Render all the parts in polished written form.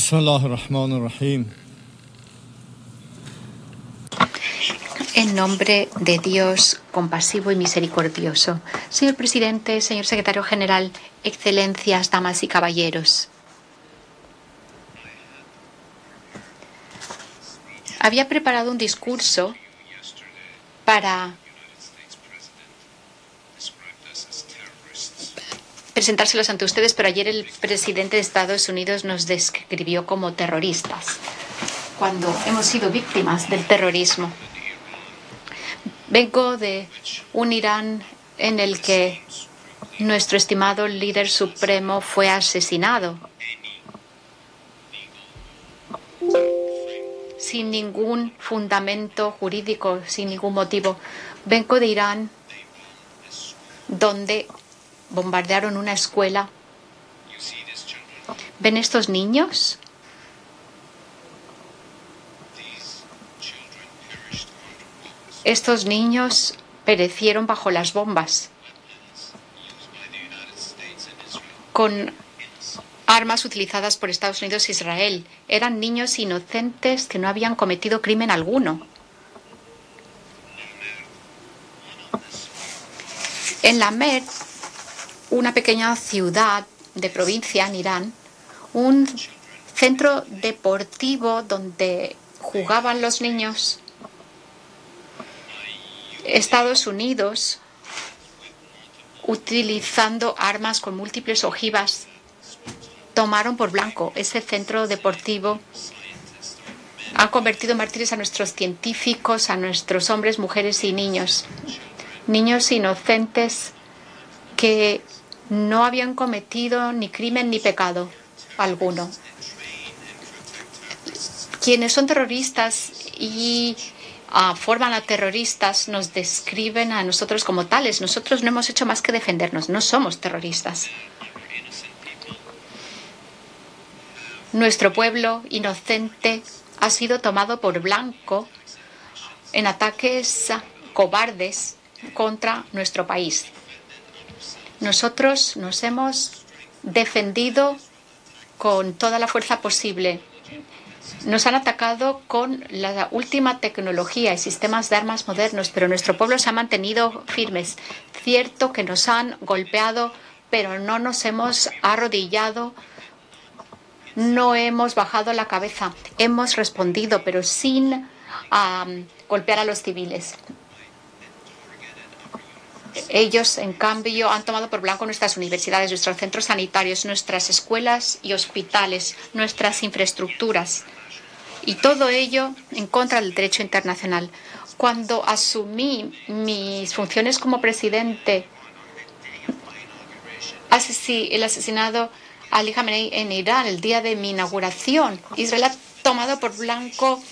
Bismillahirrahmanirrahim. En nombre de Dios compasivo y misericordioso. Señor presidente, señor secretario general, excelencias, damas y caballeros. Había preparado un discurso para presentárselos ante ustedes, pero ayer el presidente de Estados Unidos nos describió como terroristas, cuando hemos sido víctimas del terrorismo. Vengo de un Irán en el que nuestro estimado líder supremo fue asesinado sin ningún fundamento jurídico, sin ningún motivo. Vengo de Irán, donde bombardearon una escuela. ¿Ven estos niños? Estos niños perecieron bajo las bombas, con armas utilizadas por Estados Unidos e Israel. Eran niños inocentes que no habían cometido crimen alguno. En Lamer, una pequeña ciudad de provincia en Irán, un centro deportivo donde jugaban los niños, Estados Unidos, utilizando armas con múltiples ojivas, tomaron por blanco ese centro deportivo. Han convertido en mártires a nuestros científicos, a nuestros hombres, mujeres y niños. Niños inocentes que no habían cometido ni crimen ni pecado alguno. Quienes son terroristas y forman a terroristas nos describen a nosotros como tales. Nosotros no hemos hecho más que defendernos. No somos terroristas. Nuestro pueblo inocente ha sido tomado por blanco en ataques cobardes contra nuestro país. Nosotros nos hemos defendido con toda la fuerza posible. Nos han atacado con la última tecnología y sistemas de armas modernos, pero nuestro pueblo se ha mantenido firmes. Cierto que nos han golpeado, pero no nos hemos arrodillado, no hemos bajado la cabeza. Hemos respondido, pero sin golpear a los civiles. Ellos, en cambio, han tomado por blanco nuestras universidades, nuestros centros sanitarios, nuestras escuelas y hospitales, nuestras infraestructuras. Y todo ello en contra del derecho internacional. Cuando asumí mis funciones como presidente, el asesinado Ali Khamenei en Irán, el día de mi inauguración, Israel ha tomado por blanco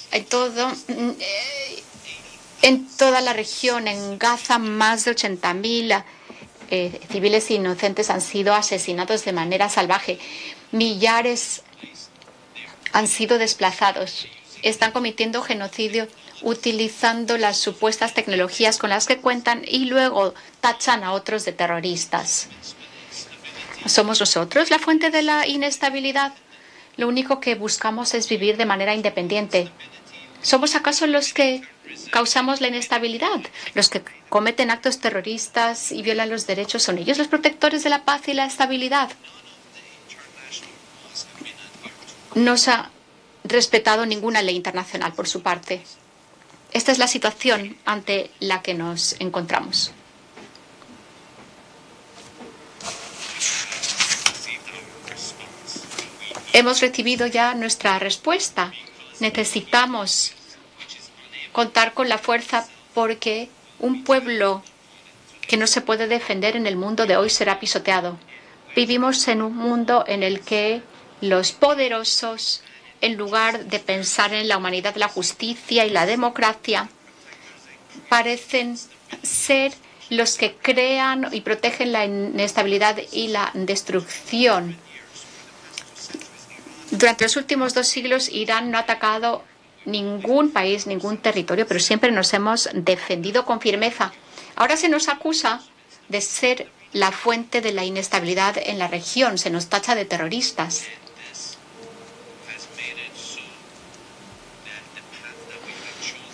en toda la región. En Gaza, más de 80.000 civiles inocentes han sido asesinados de manera salvaje. Millares han sido desplazados. Están cometiendo genocidio utilizando las supuestas tecnologías con las que cuentan y luego tachan a otros de terroristas. ¿Somos nosotros la fuente de la inestabilidad? Lo único que buscamos es vivir de manera independiente. ¿Somos acaso los que causamos la inestabilidad? Los que cometen actos terroristas y violan los derechos, ¿son ellos los protectores de la paz y la estabilidad? No se ha respetado ninguna ley internacional por su parte. Esta es la situación ante la que nos encontramos. Hemos recibido ya nuestra respuesta. Necesitamos contar con la fuerza porque un pueblo que no se puede defender en el mundo de hoy será pisoteado. Vivimos en un mundo en el que los poderosos, en lugar de pensar en la humanidad, la justicia y la democracia, parecen ser los que crean y protegen la inestabilidad y la destrucción. Durante los últimos 2 siglos, Irán no ha atacado ningún país, ningún territorio, pero siempre nos hemos defendido con firmeza. Ahora se nos acusa de ser la fuente de la inestabilidad en la región. Se nos tacha de terroristas.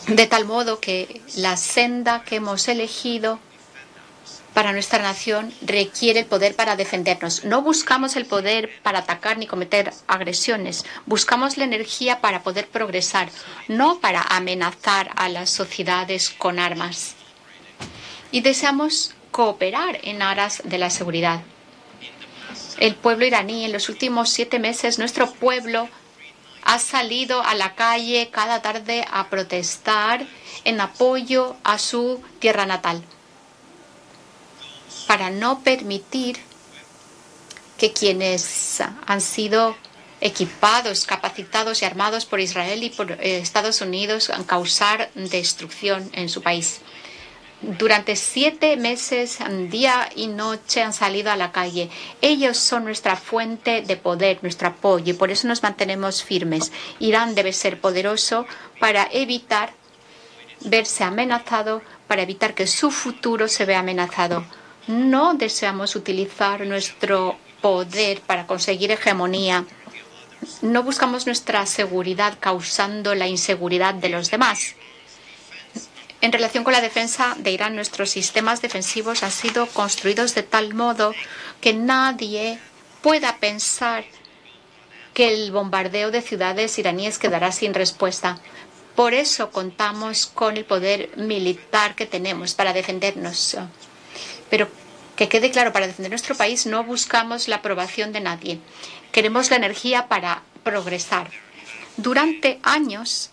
de tal modo que la senda que hemos elegido para nuestra nación requiere el poder para defendernos. No buscamos el poder para atacar ni cometer agresiones. Buscamos la energía para poder progresar, no para amenazar a las sociedades con armas. Y deseamos cooperar en aras de la seguridad. El pueblo iraní, en los últimos 7 meses, nuestro pueblo ha salido a la calle cada tarde a protestar en apoyo a su tierra natal, para no permitir que quienes han sido equipados, capacitados y armados por Israel y por Estados Unidos causar destrucción en su país. Durante 7 meses, día y noche, han salido a la calle. Ellos son nuestra fuente de poder, nuestro apoyo, y por eso nos mantenemos firmes. Irán debe ser poderoso para evitar verse amenazado, para evitar que su futuro se vea amenazado. No deseamos utilizar nuestro poder para conseguir hegemonía. No buscamos nuestra seguridad causando la inseguridad de los demás. En relación con la defensa de Irán, nuestros sistemas defensivos han sido construidos de tal modo que nadie pueda pensar que el bombardeo de ciudades iraníes quedará sin respuesta. Por eso contamos con el poder militar que tenemos para defendernos. Pero que quede claro, para defender nuestro país no buscamos la aprobación de nadie. Queremos la energía para progresar. Durante años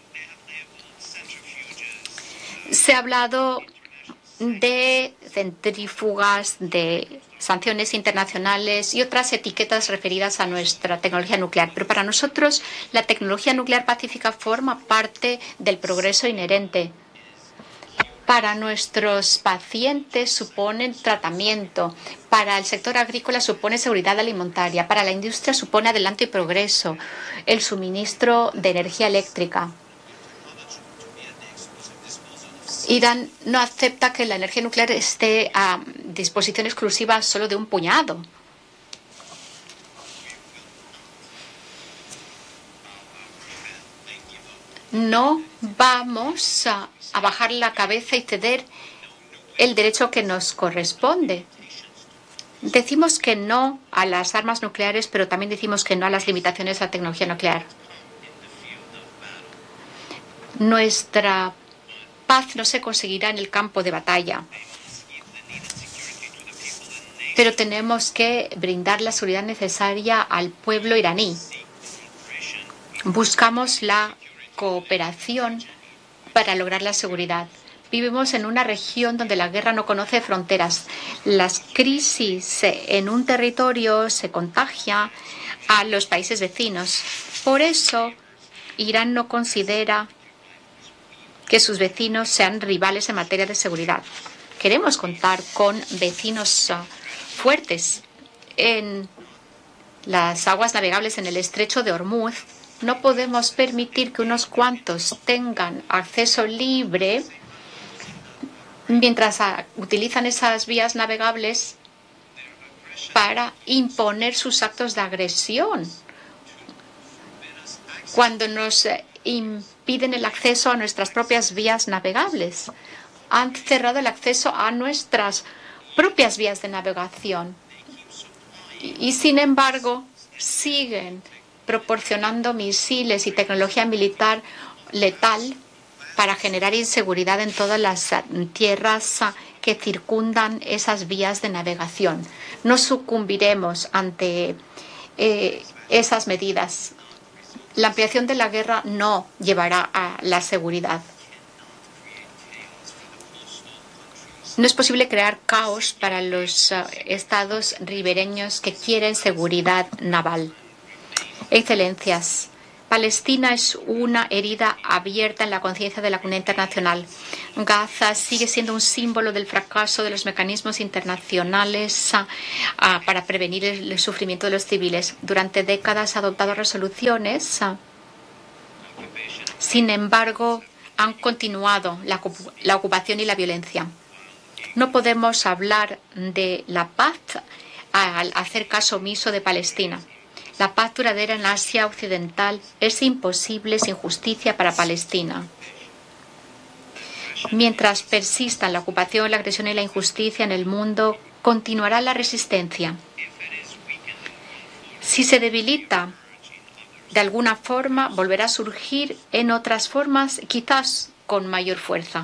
se ha hablado de centrífugas, de sanciones internacionales y otras etiquetas referidas a nuestra tecnología nuclear. Pero para nosotros la tecnología nuclear pacífica forma parte del progreso inherente. Para nuestros pacientes supone tratamiento, para el sector agrícola supone seguridad alimentaria, para la industria supone adelanto y progreso, el suministro de energía eléctrica. Irán no acepta que la energía nuclear esté a disposición exclusiva solo de un puñado. No vamos a bajar la cabeza y ceder el derecho que nos corresponde. Decimos que no a las armas nucleares, pero también decimos que no a las limitaciones a la tecnología nuclear. Nuestra paz no se conseguirá en el campo de batalla, pero tenemos que brindar la seguridad necesaria al pueblo iraní. Buscamos la cooperación para lograr la seguridad. Vivimos en una región donde la guerra no conoce fronteras. Las crisis en un territorio se contagia a los países vecinos. Por eso, Irán no considera que sus vecinos sean rivales en materia de seguridad. Queremos contar con vecinos fuertes. En las aguas navegables en el estrecho de Hormuz, no podemos permitir que unos cuantos tengan acceso libre mientras utilizan esas vías navegables para imponer sus actos de agresión. Cuando nos impiden el acceso a nuestras propias vías navegables, han cerrado el acceso a nuestras propias vías de navegación. Y sin embargo, siguen proporcionando misiles y tecnología militar letal para generar inseguridad en todas las tierras que circundan esas vías de navegación. No sucumbiremos ante esas medidas. La ampliación de la guerra no llevará a la seguridad. No es posible crear caos para los estados ribereños que quieren seguridad naval. Excelencias, Palestina es una herida abierta en la conciencia de la comunidad internacional. Gaza sigue siendo un símbolo del fracaso de los mecanismos internacionales para prevenir el sufrimiento de los civiles. Durante décadas ha adoptado resoluciones. Sin embargo, han continuado la ocupación y la violencia. No podemos hablar de la paz al hacer caso omiso de Palestina. La paz duradera en Asia Occidental es imposible sin justicia para Palestina. Mientras persistan la ocupación, la agresión y la injusticia en el mundo, continuará la resistencia. Si se debilita de alguna forma, volverá a surgir en otras formas, quizás con mayor fuerza.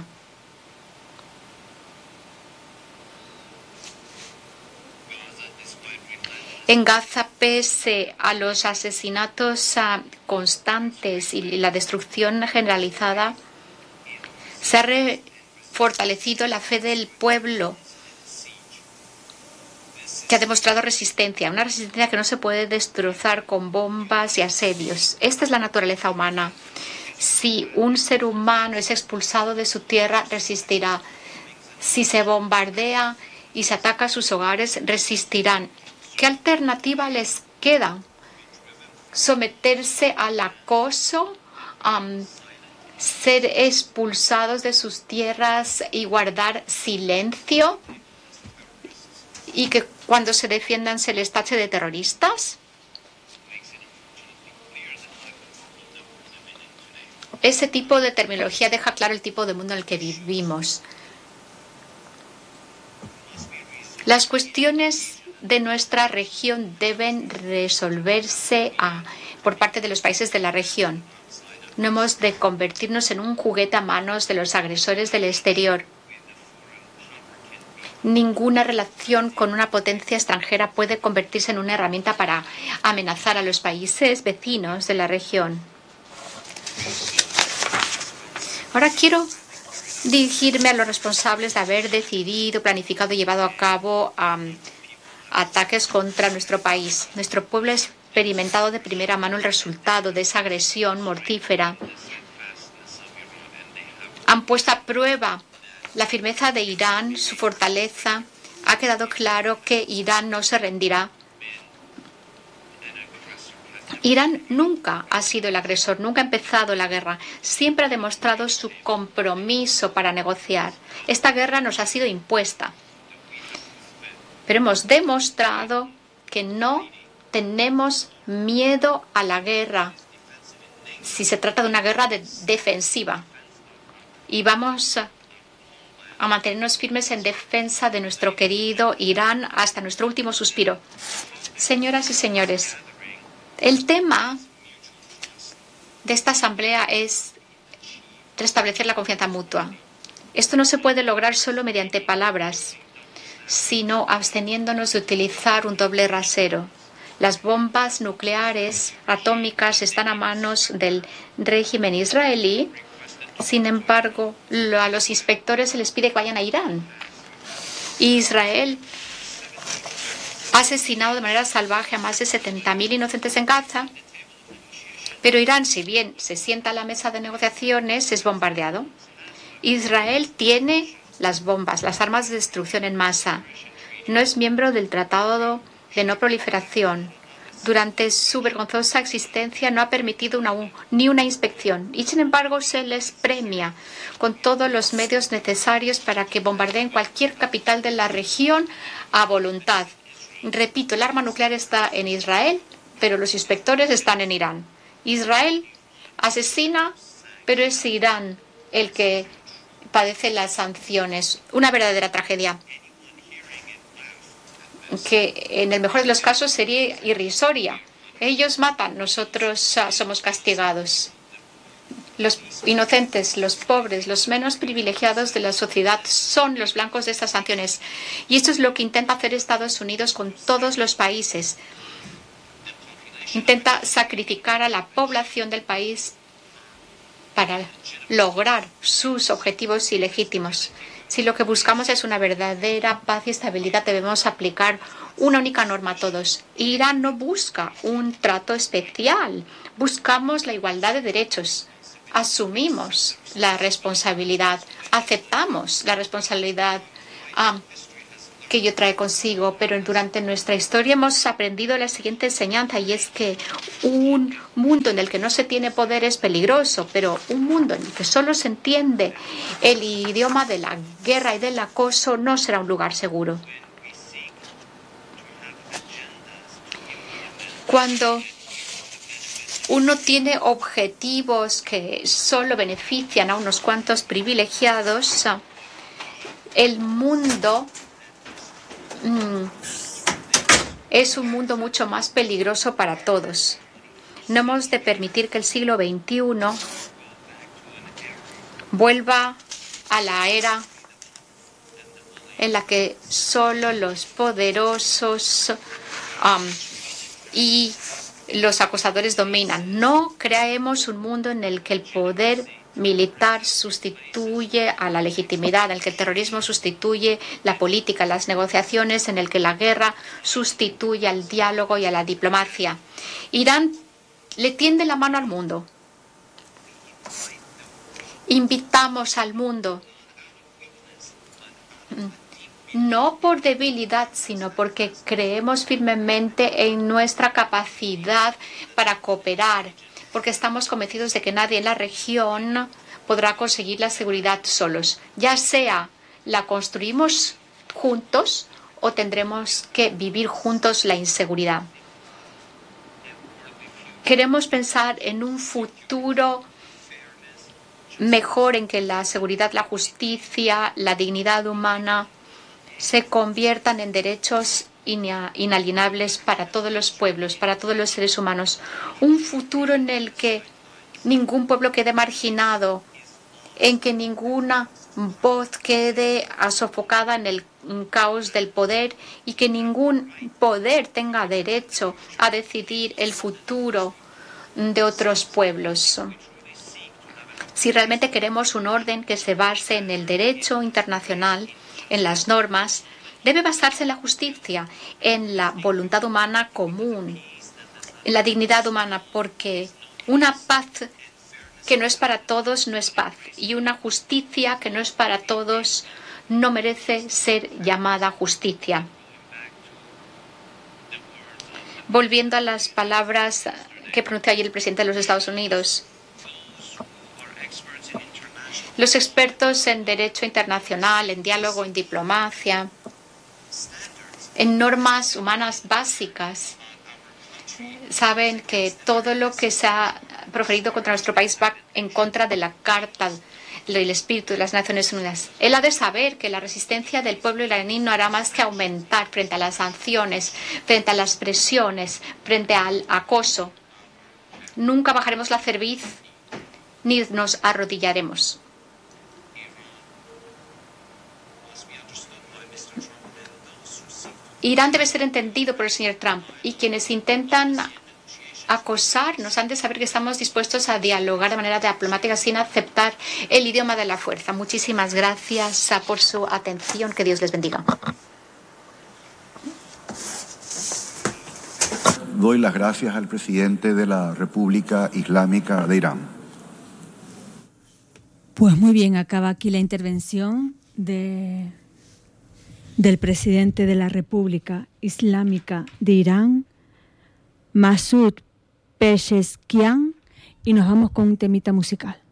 En Gaza, pese a los asesinatos constantes y la destrucción generalizada, se ha fortalecido la fe del pueblo, que ha demostrado resistencia, una resistencia que no se puede destrozar con bombas y asedios. Esta es la naturaleza humana. Si un ser humano es expulsado de su tierra, resistirá. Si se bombardea y se ataca a sus hogares, resistirán. ¿Qué alternativa les queda? ¿Someterse al acoso? ¿Ser expulsados de sus tierras y guardar silencio? ¿Y que cuando se defiendan se les tache de terroristas? Ese tipo de terminología deja claro el tipo de mundo en el que vivimos. Las cuestiones de nuestra región deben resolverse por parte de los países de la región. No hemos de convertirnos en un juguete a manos de los agresores del exterior. Ninguna relación con una potencia extranjera puede convertirse en una herramienta para amenazar a los países vecinos de la región. Ahora quiero dirigirme a los responsables de haber decidido, planificado y llevado a cabo ataques contra nuestro país. Nuestro pueblo ha experimentado de primera mano el resultado de esa agresión mortífera. Han puesto a prueba la firmeza de Irán, su fortaleza. Ha quedado claro que Irán no se rendirá. Irán nunca ha sido el agresor, nunca ha empezado la guerra. Siempre ha demostrado su compromiso para negociar. Esta guerra nos ha sido impuesta. Pero hemos demostrado que no tenemos miedo a la guerra si se trata de una guerra defensiva. Y vamos a mantenernos firmes en defensa de nuestro querido Irán hasta nuestro último suspiro. Señoras y señores, el tema de esta asamblea es restablecer la confianza mutua. Esto no se puede lograr solo mediante palabras, sino absteniéndonos de utilizar un doble rasero. Las bombas nucleares atómicas están a manos del régimen israelí. Sin embargo, a los inspectores se les pide que vayan a Irán. Israel ha asesinado de manera salvaje a más de 70.000 inocentes en Gaza, pero Irán, si bien se sienta a la mesa de negociaciones, es bombardeado. Israel tiene las bombas, las armas de destrucción en masa. No es miembro del Tratado de No Proliferación. Durante su vergonzosa existencia no ha permitido ni una inspección y, sin embargo, se les premia con todos los medios necesarios para que bombardeen cualquier capital de la región a voluntad. Repito, el arma nuclear está en Israel, pero los inspectores están en Irán. Israel asesina, pero es Irán el que padece las sanciones. Una verdadera tragedia que en el mejor de los casos sería irrisoria. Ellos matan, nosotros somos castigados. Los inocentes, los pobres, los menos privilegiados de la sociedad son los blancos de estas sanciones. Y esto es lo que intenta hacer Estados Unidos con todos los países. Intenta sacrificar a la población del país para lograr sus objetivos ilegítimos. Si lo que buscamos es una verdadera paz y estabilidad, debemos aplicar una única norma a todos. Irán no busca un trato especial. Buscamos la igualdad de derechos. Asumimos la responsabilidad. Aceptamos la responsabilidad que ello trae consigo. Pero durante nuestra historia hemos aprendido la siguiente enseñanza, y es que un mundo en el que no se tiene poder es peligroso, pero un mundo en el que solo se entiende el idioma de la guerra y del acoso no será un lugar seguro. Cuando uno tiene objetivos que solo benefician a unos cuantos privilegiados, el mundo es un mundo mucho más peligroso para todos. No hemos de permitir que el siglo XXI vuelva a la era en la que solo los poderosos y los acosadores dominan. No creemos un mundo en el que el poder militar sustituye a la legitimidad, en el que el terrorismo sustituye la política, las negociaciones, en el que la guerra sustituye al diálogo y a la diplomacia. Irán le tiende la mano al mundo. Invitamos al mundo, no por debilidad, sino porque creemos firmemente en nuestra capacidad para cooperar, porque estamos convencidos de que nadie en la región podrá conseguir la seguridad solos. Ya sea la construimos juntos o tendremos que vivir juntos la inseguridad. Queremos pensar en un futuro mejor en que la seguridad, la justicia, la dignidad humana se conviertan en derechos inalienables para todos los pueblos, para todos los seres humanos. Un futuro en el que ningún pueblo quede marginado, en que ninguna voz quede sofocada en el caos del poder y que ningún poder tenga derecho a decidir el futuro de otros pueblos. Si realmente queremos un orden que se base en el derecho internacional, en las normas, debe basarse en la justicia, en la voluntad humana común, en la dignidad humana, porque una paz que no es para todos no es paz, y una justicia que no es para todos no merece ser llamada justicia. Volviendo a las palabras que pronunció ayer el presidente de los Estados Unidos, los expertos en derecho internacional, en diálogo, en diplomacia, en normas humanas básicas, saben que todo lo que se ha proferido contra nuestro país va en contra de la Carta del Espíritu de las Naciones Unidas. Él ha de saber que la resistencia del pueblo iraní no hará más que aumentar frente a las sanciones, frente a las presiones, frente al acoso. Nunca bajaremos la cerviz ni nos arrodillaremos. Irán debe ser entendido por el señor Trump y quienes intentan acosarnos han de saber que estamos dispuestos a dialogar de manera diplomática sin aceptar el idioma de la fuerza. Muchísimas gracias por su atención. Que Dios les bendiga. Doy las gracias al presidente de la República Islámica de Irán. Pues muy bien, acaba aquí la intervención del presidente de la República Islámica de Irán, Masoud Pezeshkian, y nos vamos con un temita musical.